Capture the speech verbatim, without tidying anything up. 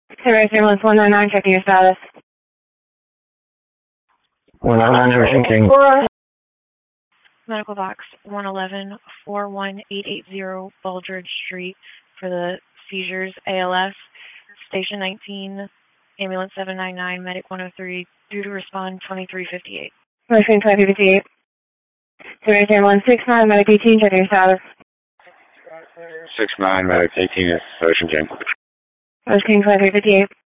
Service ambulance one nine nine, checking your status. one nine nine, Ocean King. Medical box one eleven, four one eight eight zero Baldridge Street for the seizures, A L S. Station nineteen, ambulance seven nine nine, medic one oh three, due to respond twenty-three fifty-eight. Motion twenty fifty-eight. Service ambulance six nine, medic eighteen, checking your status. six nine, medic eighteen is Ocean King. Ocean King twenty-three fifty-eight.